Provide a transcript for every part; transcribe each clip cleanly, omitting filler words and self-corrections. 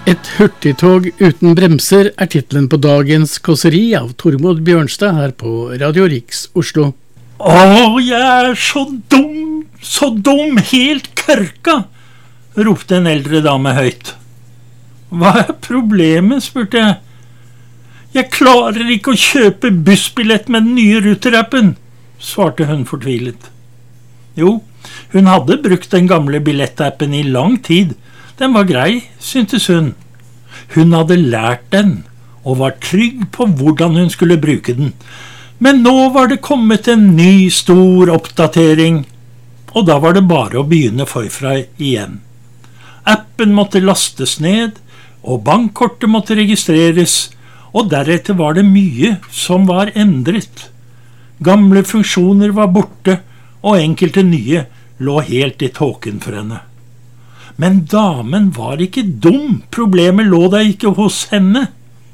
Et hurtigtog uten bremser titlen på dagens kåseri av Tormod Bjørnstad her på Radio Riks Oslo. Jeg så dum, helt kørka, ropte en eldre dame høyt. Hva problemet, spurte jeg. Jeg klarer ikke å kjøpe bussbillett med den nye Ruter-appen, svarte hun fortvilet. Jo, hun hadde brukt den gamle billettappen i lang tid. Den var grei, syntes hun. Hun hadde lært den, og var trygg på hvordan hun skulle bruke den. Men nå var det kommet en ny, stor oppdatering, og da var det bare å begynne forfra igjen. Appen måtte lastes ned, og bankkortet måtte registreres, og deretter var det mye som var endret. Gamle funksjoner var borte, og enkelte nye lå helt i tåken for henne. Men damen var ikke dum, problemet lå da ikke hos henne.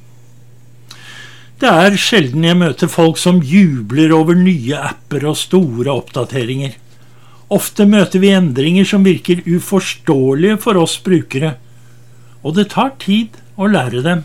Det sjelden jeg møter folk som jubler over nye apper og store oppdateringer. Ofte møter vi endringer som virker uforståelige for oss brukere, og det tar tid å lære dem.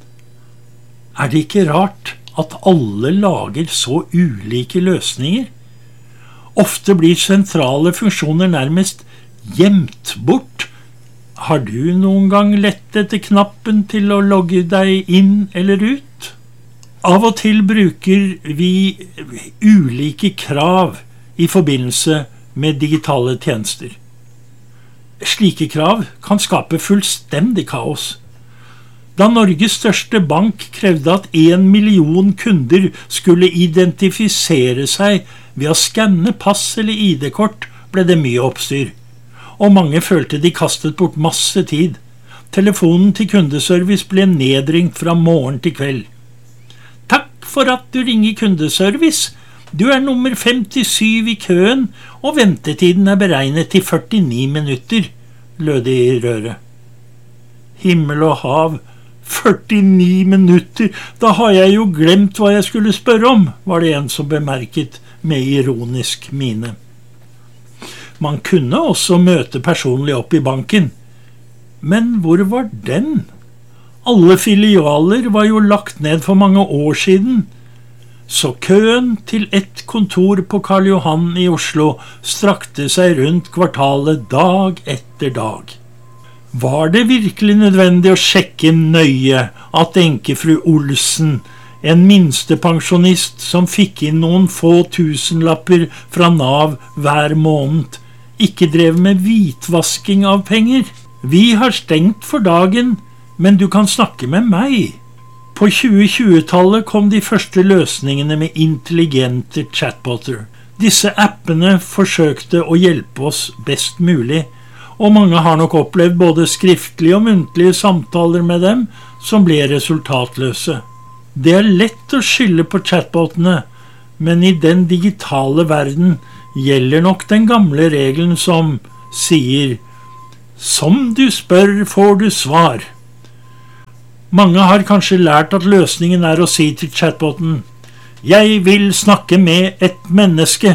Det ikke rart at alle lager så ulike løsninger? Ofte blir sentrale funksjoner nærmest gjemt bort. Har du noen gang lett etter knappen til å logge deg inn eller ut? Av og til bruker vi ulike krav i forbindelse med digitale tjenester. Slike krav kan skape fullstendig kaos. Da Norges største bank krevde at 1 million kunder skulle identifisere seg ved å skanne pass eller ID-kort, ble det mye oppstyr, og mange følte de kastet bort masse tid. Telefonen til kundeservice ble nedringt fra morgen til kveld. Takk for at du ringer kundeservice. Du nummer 57 i køen, og ventetiden beregnet til 49 minutter, lød det i røret. Himmel og hav, 49 minutter, da har jeg jo glemt hva jeg skulle spørre om, var det en som bemerket med ironisk mine. Man kunne også møte personlig opp i banken, men hvor var den? Alle filialer var jo lagt ned for mange år siden, så køen til ett kontor på Karl Johan i Oslo strakte seg rundt kvartalet dag etter dag. Var det virkelig nødvendig å sjekke nøye at enkefru Olsen, en minstepensjonist som fikk inn noen få tusenlapper fra Nav hver måned, ikke drev med hvitvasking av penger? Vi har stengt for dagen, men du kan snakke med meg. På 2020-tallet kom de første løsningene med intelligente chatboter. Disse appene forsøkte å hjelpe oss best mulig, og mange har nok opplevd både skriftlige og muntlige samtaler med dem som ble resultatløse. Det lett å skylde på chatbotene, men i den digitale verden gjelder nok den gamle regelen som sier «Som du spør, får du svar». Mange har kanskje lært at løsningen å si til chatboten «Jeg vil snakke med et menneske».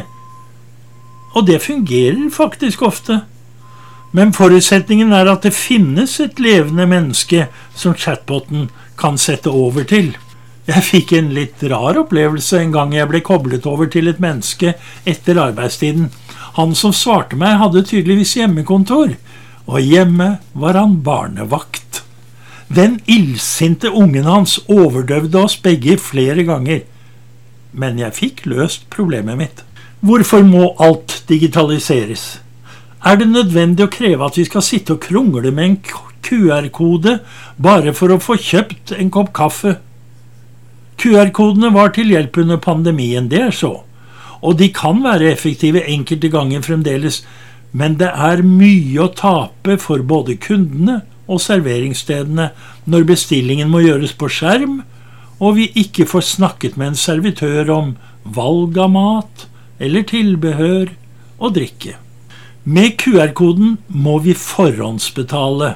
Og det fungerer faktisk ofte. Men forutsetningen at det finnes et levende menneske som chatboten kan sette over til. Jeg fikk en litt rar opplevelse en gang jeg ble koblet over til et menneske etter arbeidstiden. Han som svarte meg hadde tydeligvis hjemmekontor, og hjemme var han barnevakt. Den illsinte ungen hans overdøvde oss begge flere ganger, men jeg fikk løst problemet mitt. Hvorfor må alt digitaliseres? Det nødvendig å kreve at vi skal sitte og krongle med en QR-kode bare for å få kjøpt en kopp kaffe? QR-kodene var til hjelp under pandemien, det så, og de kan være effektive enkelte ganger fremdeles, men det mye å tape for både kundene og serveringsstedene når bestillingen må gjøres på skjerm, og vi ikke får snakket med en servitør om valg av mat eller tilbehør og drikke. Med QR-koden må vi forhåndsbetale.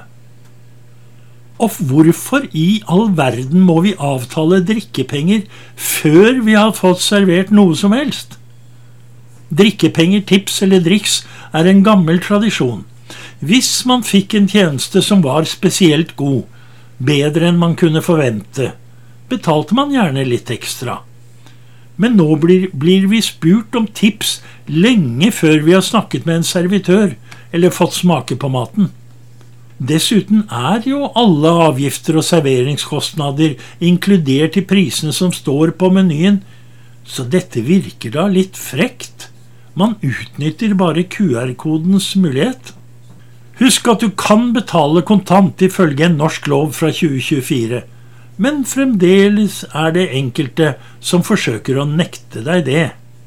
Og hvorfor i all verden må vi avtale drikkepenger før vi har fått servert noe som helst? Drikkepenger, tips eller driks en gammel tradisjon. Hvis man fikk en tjeneste som var spesielt god, bedre enn man kunne forvente, betalte man gjerne litt ekstra. Men nå blir vi spurt om tips lenge før vi har snakket med en servitør eller fått smake på maten. Dessuten jo alle avgifter og serveringskostnader inkludert i prisene som står på menyen, så dette virker da litt frekt. Man utnytter bare QR-kodens mulighet. Husk at du kan betale kontant ifølge en norsk lov fra 2024, men fremdeles det enkelte som forsøker å nekte deg det.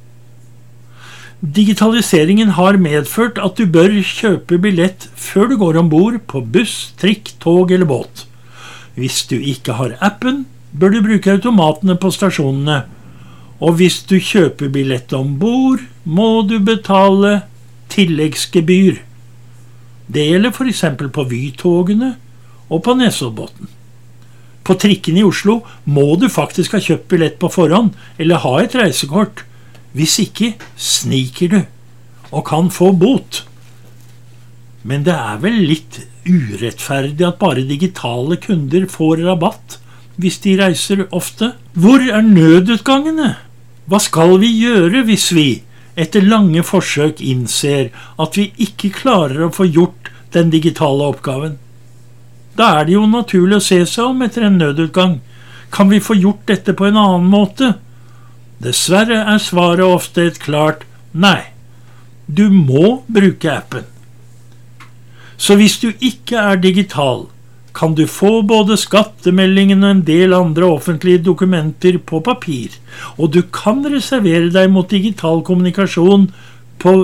Digitaliseringen har medført at du bør kjøpe billett før du går ombord på buss, trikk, tog eller båt. Hvis du ikke har appen, bør du bruke automatene på stasjonene, og hvis du kjøper billett ombord, må du betale tilleggsgebyr. Det gjelder for eksempel på Vy-togene og på Nesoddbåten. På trikken i Oslo må du faktisk ha kjøpt billett på forhånd eller ha et reisekort. Hvis ikke sniker du og kan få bot. Men det vel litt urettferdig at bare digitale kunder får rabatt hvis de reiser ofte. Hvor nødutgangene? Hva skal vi gjøre hvis vi etter lange forsøk innser at vi ikke klarer å få gjort den digitale oppgaven? Da det jo naturlig å se seg om etter en nødutgang. Kan vi få gjort dette på en annen måte? Dessverre svaret ofte et klart nei. Du må bruke appen. Så hvis du ikke digital, kan du få både skattemeldingen og en del andre offentlige dokumenter på papir, og du kan reservere deg mot digital kommunikasjon på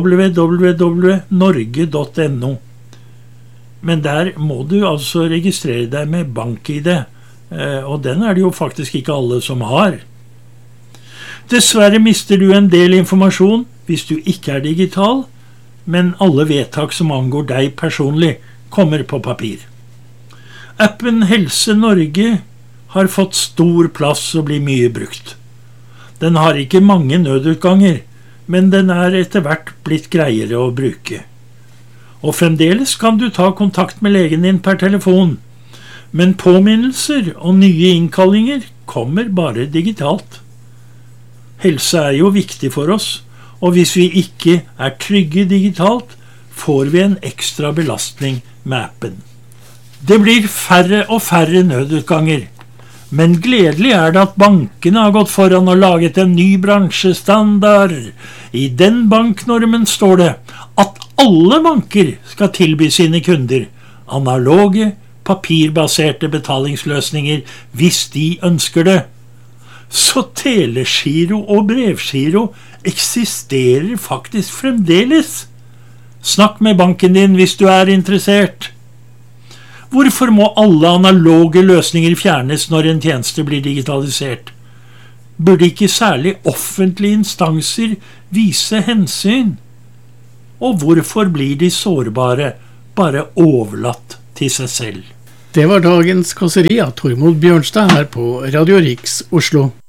www.norge.no. Men der må du altså registrere deg med BankID, og den det jo faktisk ikke alle som har. Dessverre mister du en del informasjon hvis du ikke digital, men alle vedtak som angår deg personlig kommer på papir. Appen Helse Norge har fått stor plass og blir mye brukt. Den har ikke mange nødutganger, men den etter hvert blitt greiere å bruke. Og fremdeles kan du ta kontakt med legen din per telefon, men påminnelser og nye innkallinger kommer bare digitalt. Helse jo viktig for oss, og hvis vi ikke trygge digitalt, får vi en ekstra belastning med appen. Det blir færre og færre nødutganger, men gledelig det at bankene har gått foran og laget en ny bransjestandard. I den banknormen står det at alle banker skal tilby sine kunder analoge, papirbaserte betalingsløsninger hvis de ønsker det. Så telegiro og brevgiro eksisterer faktisk fremdeles. Snakk med banken din hvis du interessert. Hvorfor må alle analoge løsninger fjernes når en tjeneste blir digitalisert? Burde ikke særlig offentlige instanser vise hensyn? Og hvorfor blir de sårbare bare overlatt til seg selv? Det var dagens kåseri av Tormod Bjørnstad her på Radio Riks Oslo.